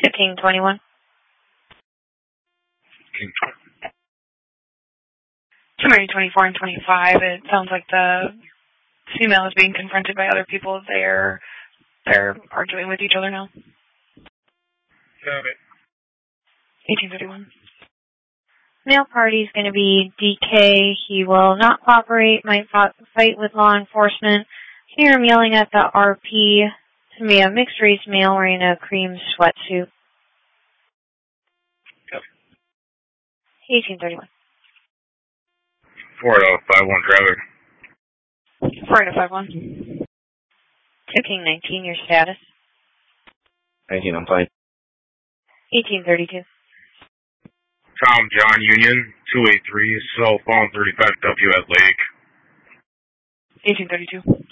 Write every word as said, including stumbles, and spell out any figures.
To King twenty-one. King two twenty-four and twenty-five, it sounds like the female is being confronted by other people. They're, they're arguing with each other now. Got it. eighteen thirty-one. Male party is going to be D K. He will not cooperate, might fight with law enforcement. Hear him yelling at the R P. It's going to be a mixed-race male wearing a cream sweatsuit. Yep. eighteen thirty-one. four oh five one traffic. four oh five one. To King nineteen, your status? nineteen, I'm fine. eighteen thirty-two. Tom John Union, two eight three, cell phone thirty-five W at Lake. eighteen thirty-two.